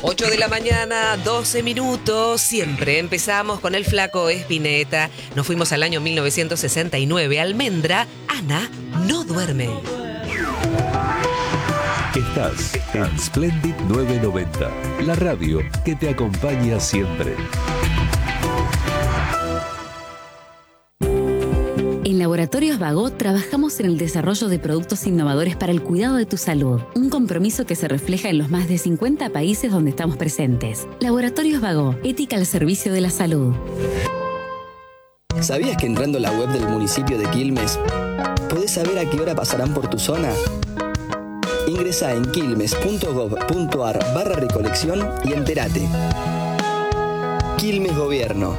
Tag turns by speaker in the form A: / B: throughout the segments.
A: 8 de la mañana, 12 minutos. Siempre empezamos con el Flaco Spinetta. Nos fuimos al año 1969. Almendra, Ana no duerme.
B: Estás en Splendid 990, la radio que te acompaña siempre.
C: En Laboratorios Vago trabajamos en el desarrollo de productos innovadores para el cuidado de tu salud. Un compromiso que se refleja en los más de 50 países donde estamos presentes. Laboratorios Vago, ética al servicio de la salud.
D: ¿Sabías que entrando a la web del municipio de Quilmes podés saber a qué hora pasarán por tu zona? Ingresá en quilmes.gov.ar/recolección y entérate. Quilmes Gobierno.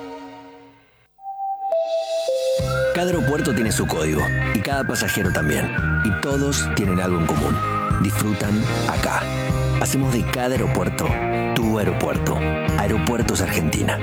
E: Cada aeropuerto tiene su código y cada pasajero también. Y todos tienen algo en común. Disfrutan acá. Hacemos de cada aeropuerto tu aeropuerto. Aeropuertos Argentina.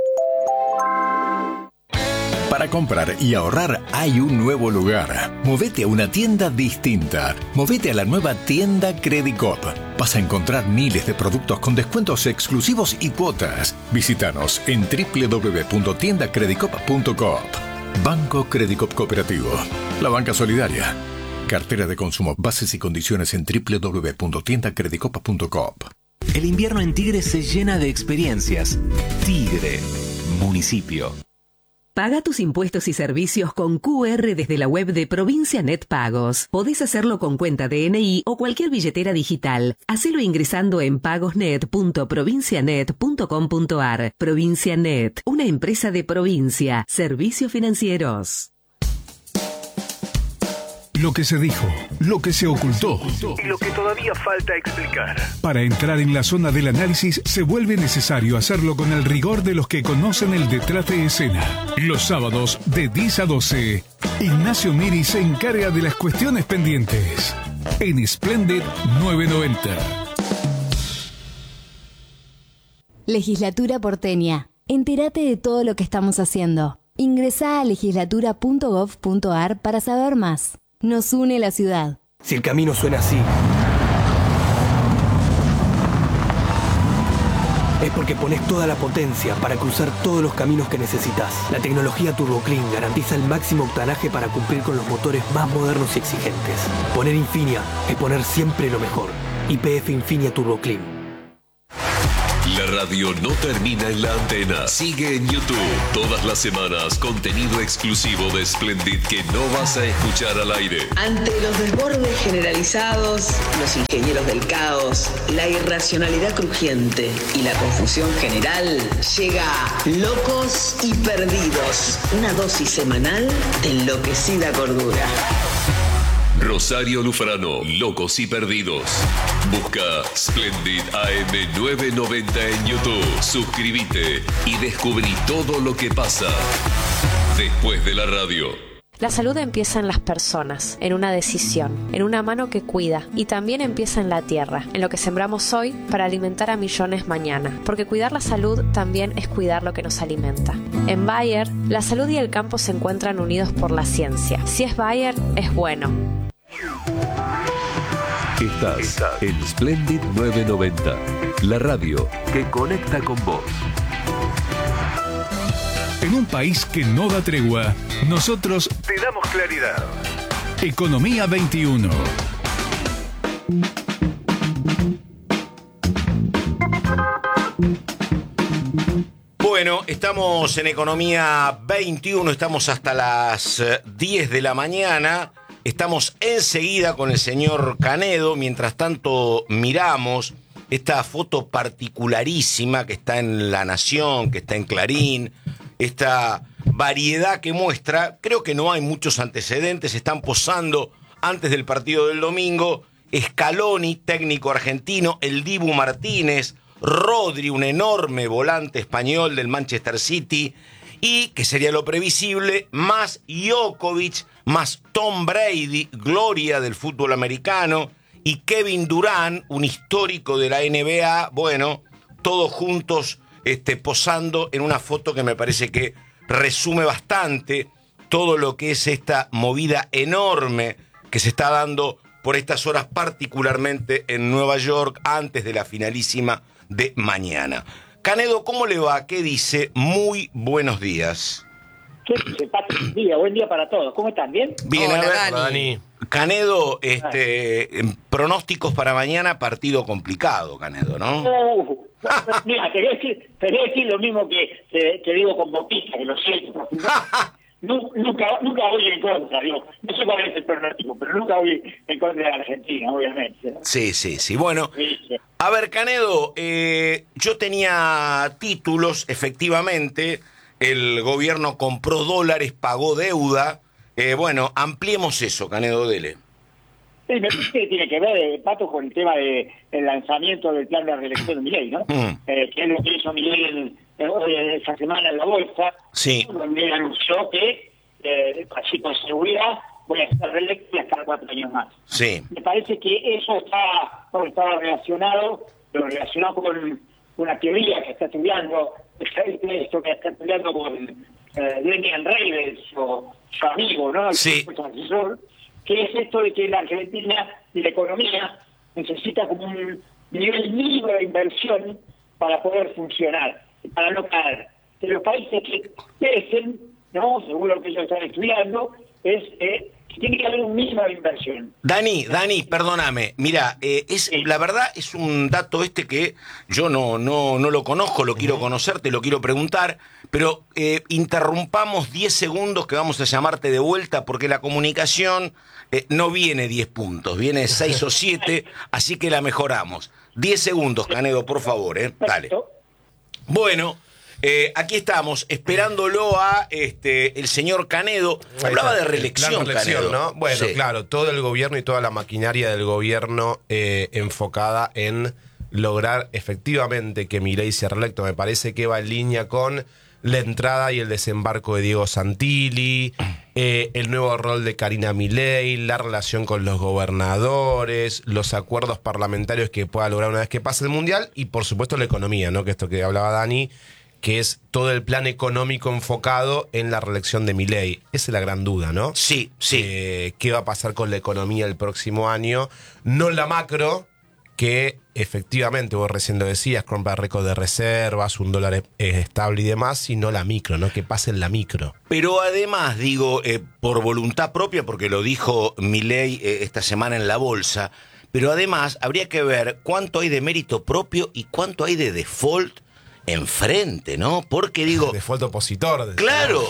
F: Para comprar y ahorrar hay un nuevo lugar. Movete a una tienda distinta. Movete a la nueva tienda Credicop. Vas a encontrar miles de productos con descuentos exclusivos y cuotas. Visítanos en www.tiendacredicop.coop. Banco Credicop Cooperativo. La banca solidaria. Cartera de consumo. Bases y condiciones en www.tiendacredicop.coop.
G: El invierno en Tigre se llena de experiencias. Tigre, municipio.
H: Paga tus impuestos y servicios con QR desde la web de Provincia Net Pagos. Podés hacerlo con cuenta DNI o cualquier billetera digital. Hacelo ingresando en pagosnet.provincianet.com.ar. Provincia Net, una empresa de provincia. Servicios financieros.
I: Lo que se dijo, lo que se ocultó
J: y lo que todavía falta explicar.
I: Para entrar en la zona del análisis se vuelve necesario hacerlo con el rigor de los que conocen el detrás de escena. Los sábados de 10 a 12, Ignacio Miri se encarga de las cuestiones pendientes en Splendid 990.
K: Legislatura porteña. Entérate de todo lo que estamos haciendo. Ingresá a legislatura.gov.ar para saber más. Nos une la ciudad.
E: Si el camino suena así, es porque pones toda la potencia para cruzar todos los caminos que necesitas. La tecnología TurboClean garantiza el máximo octanaje para cumplir con los motores más modernos y exigentes. Poner Infinia es poner siempre lo mejor. YPF Infinia TurboClean.
B: La radio no termina en la antena. Sigue en YouTube. Todas las semanas, contenido exclusivo de Splendid que no vas a escuchar al aire.
L: Ante los desbordes generalizados, los ingenieros del caos, la irracionalidad crujiente y la confusión general, llega Locos y Perdidos. Una dosis semanal de enloquecida cordura.
B: Rosario Lufrano, Locos y Perdidos. Busca Splendid AM 990 en YouTube. Suscríbete y descubrí todo lo que pasa después de la radio.
M: La salud empieza en las personas, en una decisión, en una mano que cuida, y también empieza en la tierra, en lo que sembramos hoy para alimentar a millones mañana, porque cuidar la salud también es cuidar lo que nos alimenta. En Bayer, la salud y el campo se encuentran unidos por la ciencia. Si es Bayer, es bueno.
B: Estás en Splendid 990, la radio que conecta con vos.
I: En un país que no da tregua, nosotros
J: te damos claridad.
I: Economía 21.
N: Bueno, estamos en Economía 21, estamos hasta las 10 de la mañana. Estamos enseguida con el señor Canedo. Mientras tanto, miramos esta foto particularísima que está en La Nación, que está en Clarín, esta variedad que muestra. Creo que no hay muchos antecedentes. Están posando antes del partido del domingo Scaloni, técnico argentino, el Dibu Martínez, Rodri, un enorme volante español del Manchester City, y, que sería lo previsible, más Djokovic, más Tom Brady, gloria del fútbol americano, y Kevin Durant, un histórico de la NBA, bueno, todos juntos posando en una foto que me parece que resume bastante todo lo que es esta movida enorme que se está dando por estas horas, particularmente en Nueva York, antes de la finalísima de mañana. Canedo, ¿cómo le va? ¿Qué dice? Muy buenos días.
O: ¿Qué dice, Pato? Buen día para todos. ¿Cómo están? ¿Bien?
N: Bien,
A: Hola,
N: a ver,
A: Dani.
N: Canedo, pronósticos para mañana, partido complicado, Canedo, ¿no?
O: Mira, te voy a decir lo mismo que digo con Boquita, que lo siento. Nunca voy en contra, digo, no sé cuál es el pronóstico, pero nunca voy en contra de Argentina, obviamente.
N: Sí. Bueno,
O: Sí.
N: a ver, Canedo, yo tenía títulos, efectivamente, el gobierno compró dólares, pagó deuda. Bueno, ampliemos eso, Canedo, dele.
O: Sí, me parece que tiene que ver, Pato, con el tema del lanzamiento del plan de reelección de Milei, ¿no? Que es lo que hizo Milei esta semana en la bolsa,
N: sí,
O: donde anunció que, así con seguridad, voy a estar reelecto y a estar 4 años más.
N: Sí.
O: Me parece que eso estaba relacionado con una teoría que está estudiando, esto que está estudiando con Demian Ravens, su amigo, ¿no?
N: Sí.
O: El asesor, que es esto de que la Argentina y la economía necesita como un nivel mínimo de inversión para poder funcionar, para no caer. Que los países que crecen, ¿no? Según lo que ellos están estudiando, es que tiene que haber un mínimo de inversión.
N: Dani, perdóname. Mira, la verdad es un dato que yo no lo conozco, lo quiero conocer, te lo quiero preguntar, pero interrumpamos 10 segundos que vamos a llamarte de vuelta porque la comunicación no viene 10 puntos, viene 6 o 7, así que la mejoramos. 10 segundos, Canedo, por favor, dale. Bueno, aquí estamos, esperándolo a el señor Canedo. Hablaba de reelección, Canedo,
P: ¿no? Bueno,
N: sí,
P: claro, todo el gobierno y toda la maquinaria del gobierno enfocada en lograr efectivamente que Milei sea reelecto. Me parece que va en línea con la entrada y el desembarco de Diego Santilli, el nuevo rol de Karina Milei, la relación con los gobernadores, los acuerdos parlamentarios que pueda lograr una vez que pase el Mundial y, por supuesto, la economía, ¿no? Que esto que hablaba Dani, que es todo el plan económico enfocado en la reelección de Milei. Esa es la gran duda, ¿no?
N: Sí.
P: ¿Qué va a pasar con la economía el próximo año? No la macro, que efectivamente, vos recién lo decías, compra récord de reservas, un dólar estable y demás, sino la micro, ¿no? Que pase en la micro.
N: Pero además, digo, por voluntad propia, porque lo dijo Milei esta semana en la bolsa, pero además habría que ver cuánto hay de mérito propio y cuánto hay de default enfrente, ¿no? Porque digo...
P: Default opositor.
N: Claro,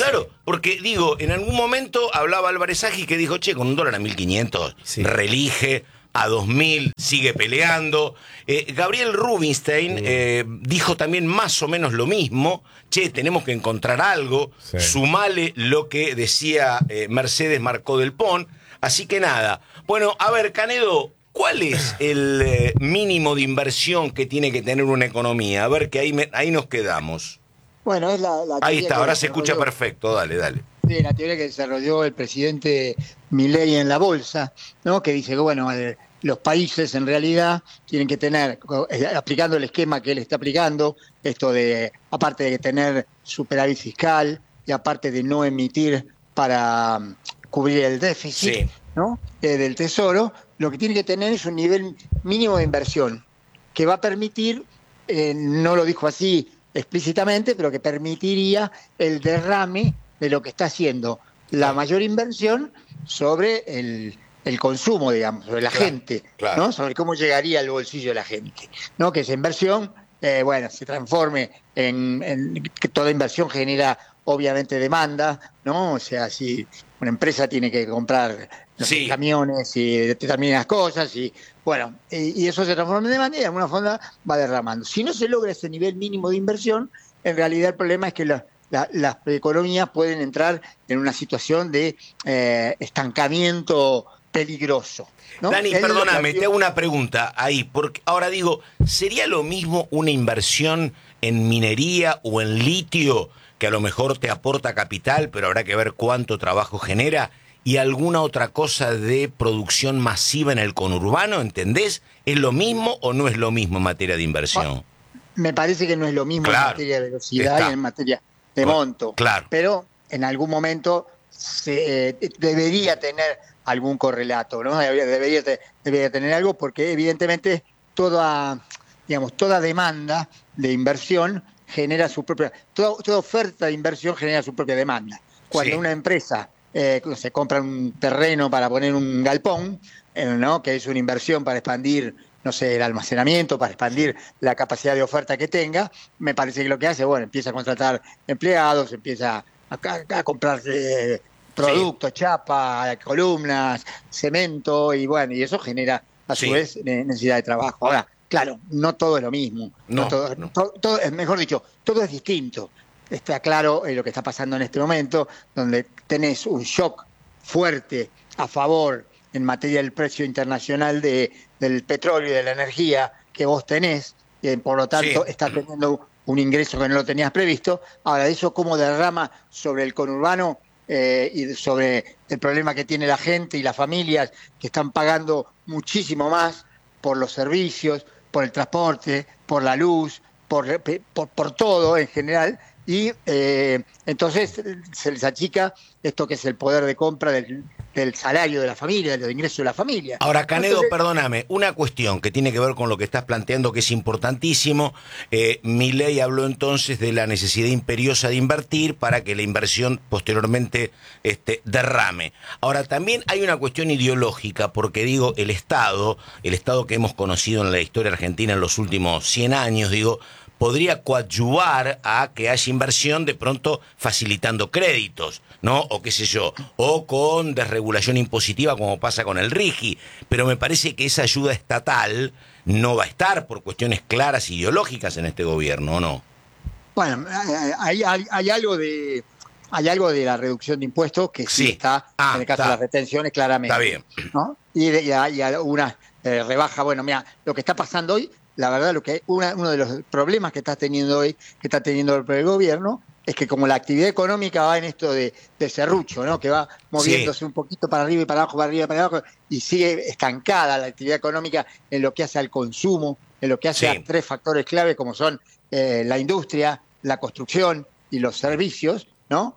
N: porque digo, en algún momento hablaba Álvarez Agi que dijo, che, con un dólar a 1.500, reelige, a 2.000 sigue peleando. Gabriel Rubinstein dijo también más o menos lo mismo, che, tenemos que encontrar algo, sumale lo que decía Mercedes Marcó del Pon, así que nada. Bueno, a ver, Canedo, ¿cuál es el mínimo de inversión que tiene que tener una economía? A ver, que ahí nos quedamos.
Q: Bueno, es la
N: ahí está, ahora se escucha perfecto, dale.
Q: Sí, la teoría que desarrolló el presidente Milei en la bolsa, ¿no? Que dice que, bueno, los países en realidad tienen que tener, aplicando el esquema que él está aplicando, esto de, aparte de tener superávit fiscal y aparte de no emitir para cubrir el déficit, ¿no? Del Tesoro, lo que tiene que tener es un nivel mínimo de inversión que va a permitir, no lo dijo así explícitamente, pero que permitiría el derrame de lo que está haciendo la mayor inversión sobre el consumo, digamos, sobre la gente, ¿no? Sobre cómo llegaría al bolsillo de la gente, ¿no? Que esa inversión, se transforme en que toda inversión genera obviamente demanda, ¿no? O sea, si una empresa tiene que comprar camiones y determinadas cosas y eso se transforma en demanda y de alguna forma va derramando. Si no se logra ese nivel mínimo de inversión, en realidad el problema es que las economías pueden entrar en una situación de estancamiento peligroso, ¿no?
N: Dani, perdóname, te hago una pregunta ahí, porque ahora digo, ¿sería lo mismo una inversión en minería o en litio, que a lo mejor te aporta capital, pero habrá que ver cuánto trabajo genera, y alguna otra cosa de producción masiva en el conurbano, ¿entendés? ¿Es lo mismo o no es lo mismo en materia de inversión?
Q: Me parece que no es lo mismo en materia de velocidad y en materia de monto.
N: Claro.
Q: Pero en algún momento se debería tener algún correlato, ¿no? Debería tener algo, porque evidentemente toda demanda de inversión genera su propia, toda oferta de inversión genera su propia demanda. Cuando una empresa se compra un terreno para poner un galpón, ¿no? Que es una inversión para expandir, no sé, el almacenamiento, para expandir la capacidad de oferta que tenga, me parece que lo que hace, bueno, empieza a contratar empleados, empieza a comprar productos, chapa, columnas, cemento, y bueno, y eso genera a su vez necesidad de trabajo. Ahora, claro, no todo es lo mismo. Todo, mejor dicho, todo es distinto. Está claro lo que está pasando en este momento, donde tenés un shock fuerte a favor en materia del precio internacional del petróleo y de la energía que vos tenés, y por lo tanto estás teniendo un ingreso que no lo tenías previsto. Ahora, eso cómo derrama sobre el conurbano y sobre el problema que tiene la gente y las familias que están pagando muchísimo más por los servicios, por el transporte, por la luz, por todo en general. Y entonces se les achica esto que es el poder de compra del salario de la familia, de los ingresos de la familia.
N: Ahora, Canedo, perdóname, una cuestión que tiene que ver con lo que estás planteando, que es importantísimo. Milei habló entonces de la necesidad imperiosa de invertir para que la inversión posteriormente derrame. Ahora, también hay una cuestión ideológica, porque digo, el Estado que hemos conocido en la historia argentina en los últimos 100 años, digo, podría coadyuvar a que haya inversión, de pronto facilitando créditos, ¿no? O qué sé yo, o con desregulación impositiva como pasa con el RIGI. Pero me parece que esa ayuda estatal no va a estar por cuestiones claras ideológicas en este gobierno, ¿o no?
Q: Bueno, hay algo de la reducción de impuestos que sí está, en el caso de las retenciones, claramente.
N: Está bien.
Q: ¿No? Y hay una rebaja. Bueno, mira, lo que está pasando hoy, la verdad, uno de los problemas que está teniendo hoy, que está teniendo el gobierno, es que como la actividad económica va en esto de serrucho, ¿no? Que va moviéndose un poquito para arriba y para abajo, para arriba y para abajo, y sigue estancada la actividad económica en lo que hace al consumo, en lo que hace a tres factores clave como son la industria, la construcción y los servicios, ¿no?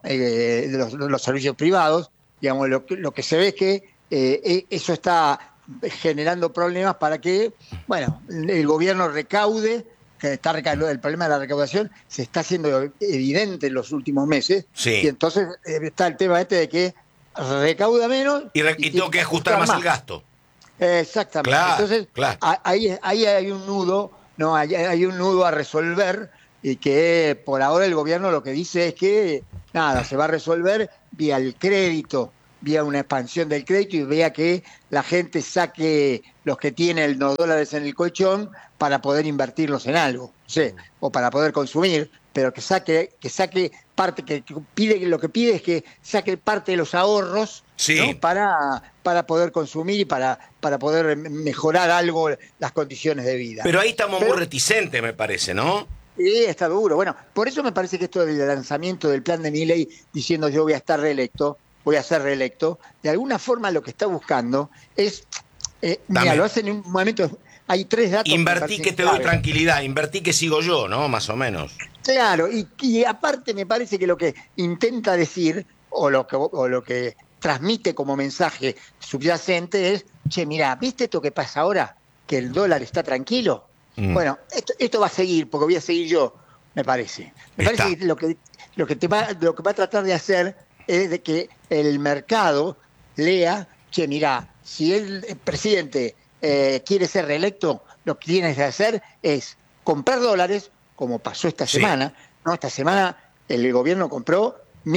Q: Los servicios privados. Digamos, lo que se ve es que eso está generando problemas para que, bueno, el gobierno recaude, que el problema de la recaudación se está haciendo evidente en los últimos meses, y entonces está el tema de que recauda menos
N: y tengo que ajustar más el gasto.
Q: Exactamente. Entonces, ahí hay un nudo, ¿no? Hay un nudo a resolver, y que por ahora el gobierno lo que dice es que nada, se va a resolver vía el crédito, vía una expansión del crédito, y vea que la gente saque los que tienen los dólares en el colchón para poder invertirlos en algo, ¿sí? O para poder consumir, pero que saque parte, lo que pide es que saque parte de los ahorros, ¿no? para poder consumir y para poder mejorar algo las condiciones de vida.
N: Pero ahí estamos muy reticentes, me parece, ¿no?
Q: Sí, está duro. Bueno, por eso me parece que esto del lanzamiento del plan de Milei diciendo yo voy a ser reelecto, de alguna forma lo que está buscando es, mira, lo hacen en un momento, hay tres datos.
N: Invertí que te doy tranquilidad, invertí que sigo yo, ¿no? Más o menos.
Q: Claro, y aparte me parece que lo que intenta decir, o lo que transmite como mensaje subyacente es, che, mira, ¿viste esto que pasa ahora? Que el dólar está tranquilo. Bueno, esto va a seguir, porque voy a seguir yo, me parece. Me parece que lo que va a tratar de hacer es de que el mercado lea, che, mira, si el presidente quiere ser reelecto, lo que tiene que hacer es comprar dólares, como pasó esta semana, ¿no? Esta semana el gobierno compró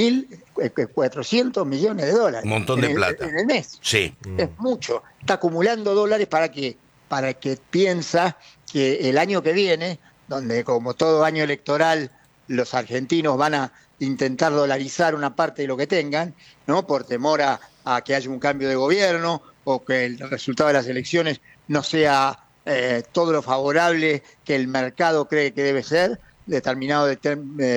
Q: 1.400 millones de dólares.
N: Un montón de plata.
Q: En el mes.
N: Sí.
Q: Es mucho. Está acumulando dólares para que piensa que el año que viene, donde como todo año electoral los argentinos van a intentar dolarizar una parte de lo que tengan, ¿no? Por temor a que haya un cambio de gobierno o que el resultado de las elecciones no sea todo lo favorable que el mercado cree que debe ser, determinado de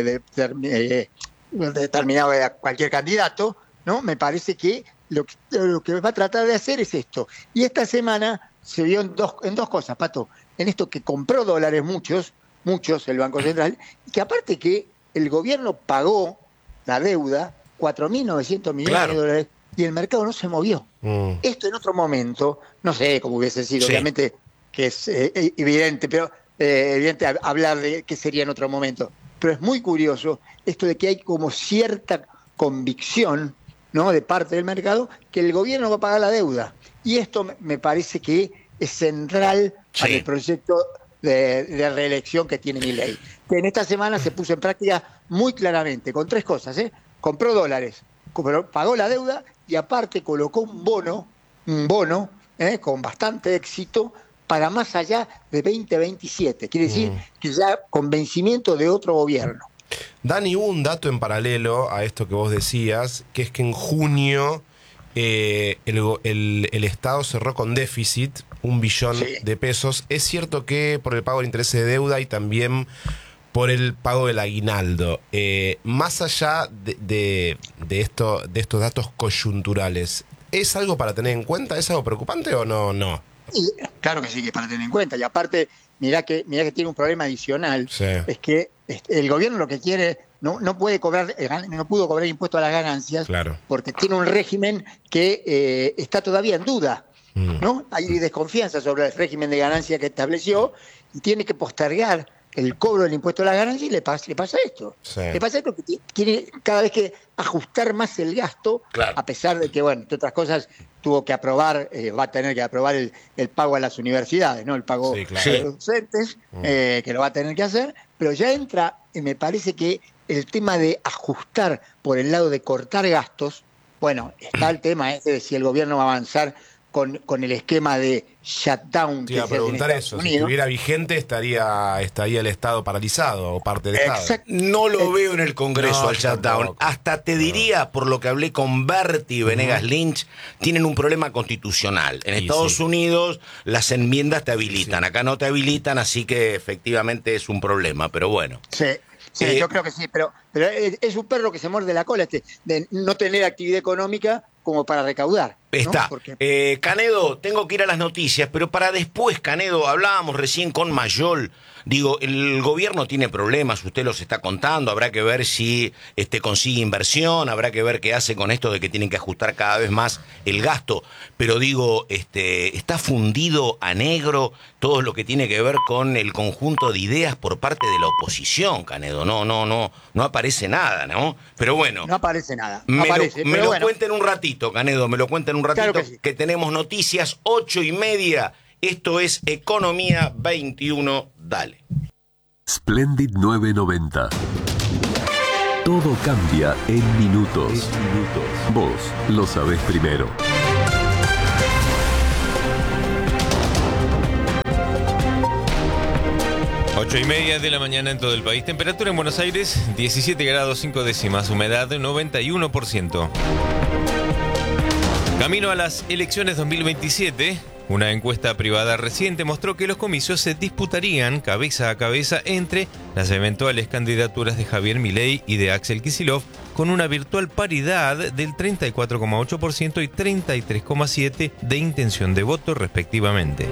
Q: cualquier candidato, ¿no? Me parece que lo que va a tratar de hacer es esto. Y esta semana se vio en dos cosas, Pato. En esto que compró dólares muchos, el Banco Central, y que aparte que el gobierno pagó la deuda, 4.900 millones de dólares, y el mercado no se movió. Esto en otro momento, no sé cómo hubiese sido, obviamente que es evidente, pero evidente hablar de qué sería en otro momento. Pero es muy curioso esto de que hay como cierta convicción, ¿no?, de parte del mercado que el gobierno va a pagar la deuda. Y esto me parece que es central para el proyecto de reelección que tiene Milei, que en esta semana se puso en práctica muy claramente, con 3 cosas, compró dólares, pagó la deuda y aparte colocó un bono con bastante éxito para más allá de 2027, quiere decir que ya con vencimiento de otro gobierno.
P: Dani, hubo un dato en paralelo a esto que vos decías, que es que en junio el Estado cerró con déficit 1 billón de pesos. Es cierto que por el pago de intereses de deuda y también por el pago del aguinaldo. Más allá de estos datos coyunturales, ¿es algo para tener en cuenta? ¿Es algo preocupante o no?
Q: Y claro que sí, que es para tener en cuenta. Y aparte, mirá que tiene un problema adicional. Es que el gobierno lo que quiere, no puede cobrar, no pudo cobrar impuesto a las ganancias, porque tiene un régimen que está todavía en duda, ¿no? Hay desconfianza sobre el régimen de ganancia que estableció y tiene que postergar el cobro del impuesto a las ganancias y le pasa esto. Le pasa esto que tiene cada vez que ajustar más el gasto, a pesar de que, bueno, entre otras cosas, tuvo que aprobar, va a tener que aprobar el pago a las universidades, ¿no? El pago a los docentes, que lo va a tener que hacer, pero ya entra, me parece que el tema de ajustar por el lado de cortar gastos, bueno, está el tema de si el gobierno va a avanzar con el esquema de shutdown.
P: Te iba a preguntar eso, si estuviera vigente estaría el Estado paralizado o parte del Estado.
N: No lo veo en el Congreso al shutdown. Tampoco. Hasta te diría, por lo que hablé con Berti y Venegas Lynch, tienen un problema constitucional. En Estados Unidos las enmiendas te habilitan, acá no te habilitan, así que efectivamente es un problema, pero bueno.
Q: Sí, yo creo que sí, pero es un perro que se muerde la cola de no tener actividad económica como para recaudar, ¿no?
N: Está. Canedo, tengo que ir a las noticias, pero para después, Canedo, hablábamos recién con Mayol. Digo, el gobierno tiene problemas, usted los está contando, habrá que ver si consigue inversión, habrá que ver qué hace con esto de que tienen que ajustar cada vez más el gasto, pero digo, está fundido a negro todo lo que tiene que ver con el conjunto de ideas por parte de la oposición, Canedo, no aparece nada, ¿no? Pero bueno.
Q: No aparece nada.
N: Me lo cuenten un ratito, Canedo, me lo cuenten un ratito, claro que tenemos noticias 8:30. Esto es Economía 21, dale.
B: Splendid 990. Todo cambia en minutos. Vos lo sabés primero.
R: Ocho y media de la mañana en todo el país. Temperatura en Buenos Aires, 17 grados 5 décimas. Humedad, 91%. Camino a las elecciones 2027. Una encuesta privada reciente mostró que los comicios se disputarían cabeza a cabeza entre las eventuales candidaturas de Javier Milei y de Axel Kicillof, con una virtual paridad del 34,8% y 33,7% de intención de voto respectivamente.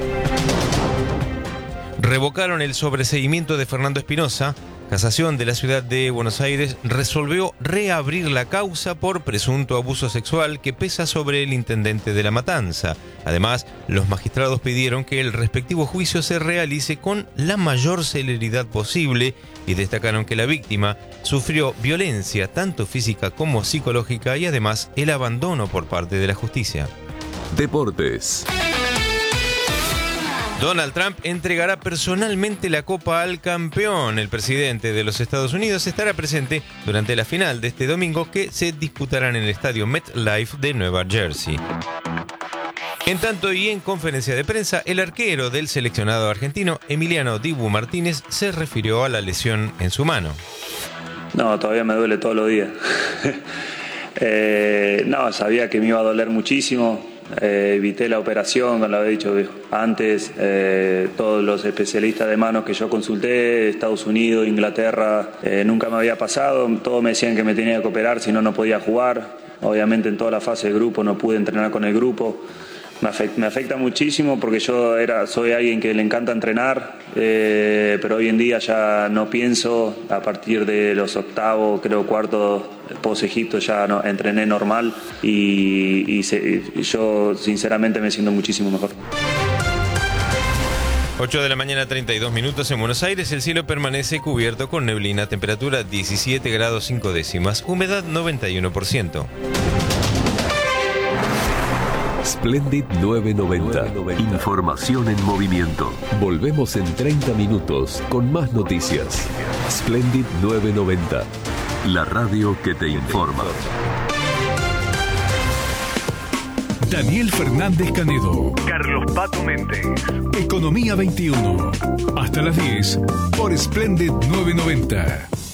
R: Revocaron el sobreseimiento de Fernando Espinosa. Casación de la ciudad de Buenos Aires resolvió reabrir la causa por presunto abuso sexual que pesa sobre el intendente de La Matanza. Además, los magistrados pidieron que el respectivo juicio se realice con la mayor celeridad posible y destacaron que la víctima sufrió violencia tanto física como psicológica y además el abandono por parte de la justicia.
B: Deportes.
R: Donald Trump entregará personalmente la copa al campeón. El presidente de los Estados Unidos estará presente durante la final de este domingo que se disputarán en el estadio MetLife de Nueva Jersey. En tanto y en conferencia de prensa, el arquero del seleccionado argentino, Emiliano Dibu Martínez, se refirió a la lesión en su mano.
S: No, todavía me duele todos los días. Sabía que me iba a doler muchísimo. Evité la operación, como lo había dicho antes. Todos los especialistas de manos que yo consulté, Estados Unidos, Inglaterra, nunca me había pasado. Todos me decían que me tenía que operar, si no, no podía jugar. Obviamente en toda la fase de grupo no pude entrenar con el grupo. Me afecta muchísimo porque yo soy alguien que le encanta entrenar, pero hoy en día ya no pienso. A partir de los octavos, creo cuartos, post-Egipto ya no, entrené normal y yo sinceramente me siento muchísimo mejor.
R: 8 de la mañana, 32 minutos en Buenos Aires. El cielo permanece cubierto con neblina, temperatura 17 grados 5 décimas, humedad 91%.
B: Splendid 990. Información en movimiento. Volvemos en 30 minutos con más noticias. Splendid 990. La radio que te informa.
I: Daniel Fernández Canedo.
J: Carlos Pato Méndez.
I: Economía 21. Hasta las 10 por Splendid 990.